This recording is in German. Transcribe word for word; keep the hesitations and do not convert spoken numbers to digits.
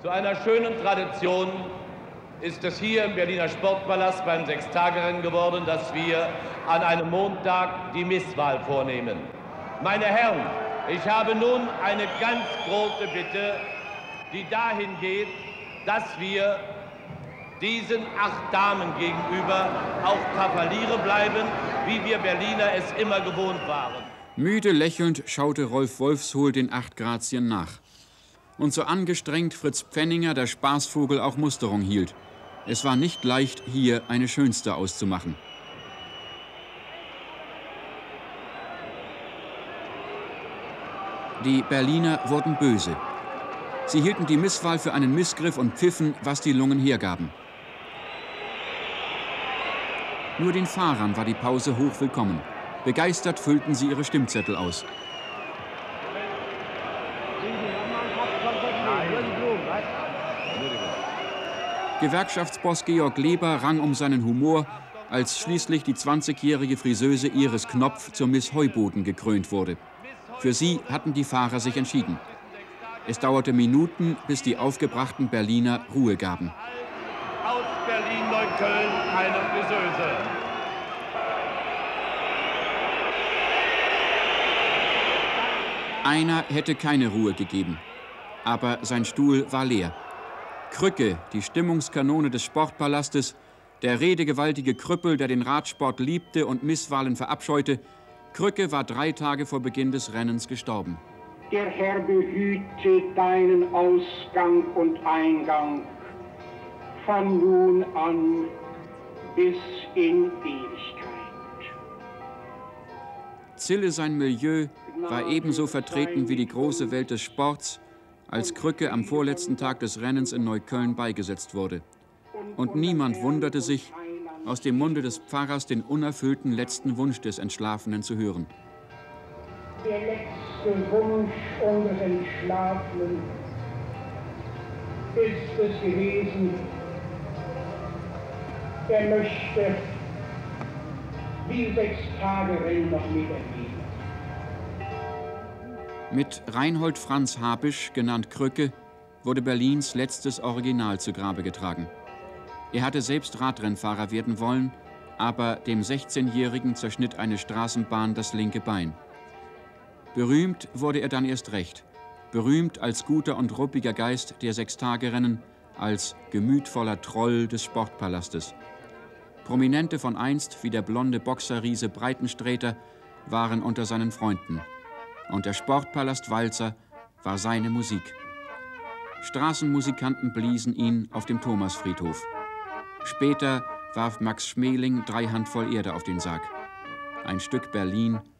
Zu einer schönen Tradition ist es hier im Berliner Sportpalast beim Sechstagerennen geworden, dass wir an einem Montag die Misswahl vornehmen. Meine Herren, ich habe nun eine ganz große Bitte, die dahin geht, dass wir diesen acht Damen gegenüber auch Kavaliere bleiben, wie wir Berliner es immer gewohnt waren. Müde lächelnd schaute Rolf Wolfshohl den acht Grazien nach. Und so angestrengt Fritz Pfenninger, der Spaßvogel, auch Musterung hielt. Es war nicht leicht, hier eine Schönste auszumachen. Die Berliner wurden böse. Sie hielten die Misswahl für einen Missgriff und pfiffen, was die Lungen hergaben. Nur den Fahrern war die Pause hochwillkommen. Begeistert füllten sie ihre Stimmzettel aus. Gewerkschaftsboss Georg Leber rang um seinen Humor, als schließlich die zwanzigjährige Friseuse Iris Knopf zur Miss Heuboden gekrönt wurde. Für sie hatten die Fahrer sich entschieden. Es dauerte Minuten, bis die aufgebrachten Berliner Ruhe gaben. Aus Berlin-Neukölln eine Friseuse. Einer hätte keine Ruhe gegeben, aber sein Stuhl war leer. Krücke, die Stimmungskanone des Sportpalastes, der redegewaltige Krüppel, der den Radsport liebte und Misswahlen verabscheute, Krücke war drei Tage vor Beginn des Rennens gestorben. Der Herr behüte deinen Ausgang und Eingang von nun an bis in Ewigkeit. Zille, sein Milieu, war ebenso vertreten wie die große Welt des Sports, als Krücke am vorletzten Tag des Rennens in Neukölln beigesetzt wurde. Und niemand wunderte sich, aus dem Munde des Pfarrers den unerfüllten letzten Wunsch des Entschlafenen zu hören. Der letzte Wunsch unseres Entschlafenen ist es gewesen, er möchte die Sechstagerennen noch miterleben. Mit Reinhold Franz Habisch, genannt Krücke, wurde Berlins letztes Original zu Grabe getragen. Er hatte selbst Radrennfahrer werden wollen, aber dem sechzehnjährigen zerschnitt eine Straßenbahn das linke Bein. Berühmt wurde er dann erst recht. Berühmt als guter und ruppiger Geist der Sechstagerennen, als gemütvoller Troll des Sportpalastes. Prominente von einst, wie der blonde Boxerriese Breitensträter, waren unter seinen Freunden. Und der Sportpalast-Walzer war seine Musik. Straßenmusikanten bliesen ihn auf dem Thomasfriedhof. Später warf Max Schmeling drei Handvoll Erde auf den Sarg. Ein Stück Berlin